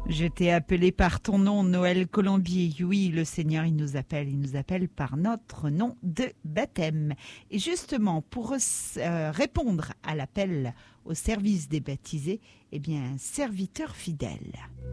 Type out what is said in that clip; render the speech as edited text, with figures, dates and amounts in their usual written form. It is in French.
Je t'ai appelé par ton nom, Noël Colombier. Oui, le Seigneur, il nous appelle par notre nom de baptême. Et justement, pour répondre à l'appel au service des baptisés, eh bien, serviteur fidèle.